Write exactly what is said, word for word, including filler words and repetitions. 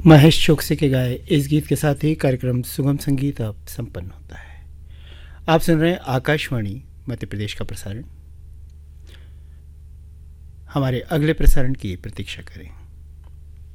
महेश चौकसी के गाए इस गीत के साथ ही कार्यक्रम सुगम संगीत अब संपन्न होता है। आप सुन रहे हैं आकाशवाणी मध्य प्रदेश का प्रसारण। हमारे अगले प्रसारण की प्रतीक्षा करें।